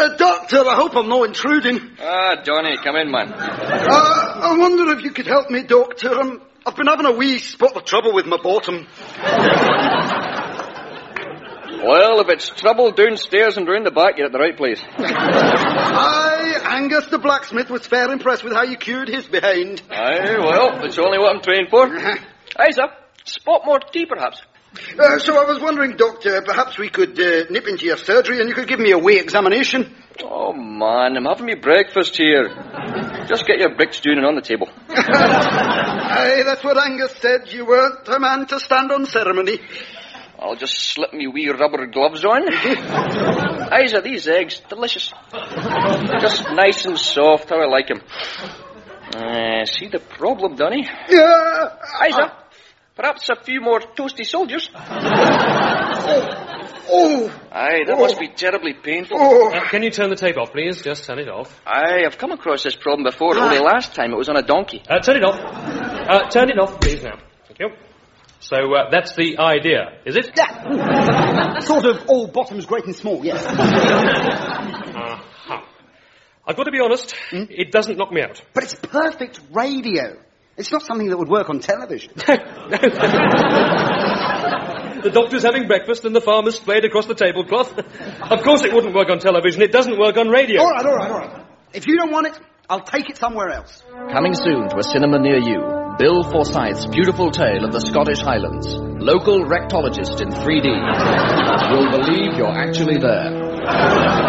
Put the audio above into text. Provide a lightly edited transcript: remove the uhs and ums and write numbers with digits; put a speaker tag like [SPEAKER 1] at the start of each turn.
[SPEAKER 1] Doctor, I hope I'm not intruding.
[SPEAKER 2] Johnny, come in, man.
[SPEAKER 1] I wonder if you could help me, Doctor. I've been having a wee spot of trouble with my bottom.
[SPEAKER 2] Well, if it's trouble downstairs and round the back, you're at the right place.
[SPEAKER 1] Aye, Angus the blacksmith was fair impressed with how you cured his behind.
[SPEAKER 2] Aye, well, it's only what I'm trained for. Aye, sir. Spot more tea, perhaps.
[SPEAKER 1] So I was wondering, Doctor, perhaps we could nip into your surgery and you could give me a wee examination.
[SPEAKER 2] Oh, man, I'm having me breakfast here. Just get your brick stewing on the table.
[SPEAKER 1] Aye, that's what Angus said. You weren't a man to stand on ceremony.
[SPEAKER 2] I'll just slip me wee rubber gloves on. Aye, sir, these eggs, delicious. Just nice and soft, how I like them. See the problem, Donny?
[SPEAKER 1] Yeah.
[SPEAKER 2] Aye, sir. Perhaps a few more toasty soldiers.
[SPEAKER 1] Oh.
[SPEAKER 2] Aye, that must be terribly painful.
[SPEAKER 3] Can you turn the tape off, please? Just turn it off.
[SPEAKER 2] Aye, I've come across this problem before. Only last time it was on a donkey.
[SPEAKER 3] Turn it off. Turn it off, please, now. Thank you. So, that's the idea, is it?
[SPEAKER 4] Yeah. Sort of all bottoms great and small, yes.
[SPEAKER 3] I've got to be honest, it doesn't knock me out.
[SPEAKER 4] But it's perfect radio. It's not something that would work on television.
[SPEAKER 3] The doctor's having breakfast and the farmer's splayed across the tablecloth. Of course it wouldn't work on television. It doesn't work on radio.
[SPEAKER 4] All right. If you don't want it, I'll take it somewhere else.
[SPEAKER 5] Coming soon to a cinema near you, Bill Forsyth's beautiful tale of the Scottish Highlands. Local rectologist in 3D. You'll believe you're actually there.